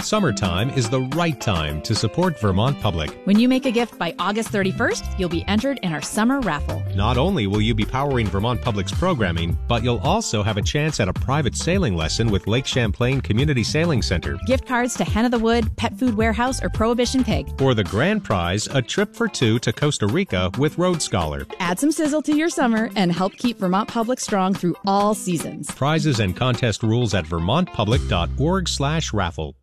Summertime is the right time to support Vermont Public. When you make a gift by August 31st, you'll be entered in our summer raffle. Not only will you be powering Vermont Public's programming, but you'll also have a chance at a private sailing lesson with Lake Champlain Community Sailing Center. Gift cards to Hen of the Wood, Pet Food Warehouse, or Prohibition Pig. For the grand prize, a trip for two to Costa Rica with Road Scholar. Add some sizzle to your summer and help keep Vermont Public strong through all seasons. Prizes and contest rules at vermontpublic.org/raffle.